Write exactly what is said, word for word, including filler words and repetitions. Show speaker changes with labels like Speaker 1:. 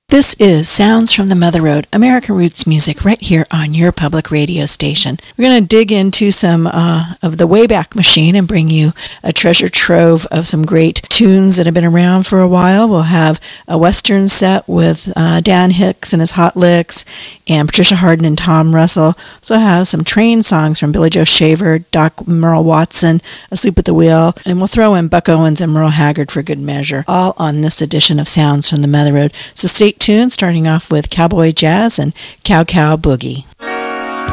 Speaker 1: This is Sounds from the Mother Road, American Roots music, right here on your public radio station. We're going to dig into some uh, of the Wayback Machine and bring you a treasure trove of some great tunes that have been around for a while. We'll have a Western set with uh, Dan Hicks and his Hot Licks, and Patricia Harden and Tom Russell. So we'll have some train songs from Billy Joe Shaver, Doc Merle Watson, Asleep at the Wheel, and we'll throw in Buck Owens and Merle Haggard for good measure, all on this edition of Sounds from the Mother Road. So stay tuned, starting off with Cowboy Jazz and Cow Cow Boogie.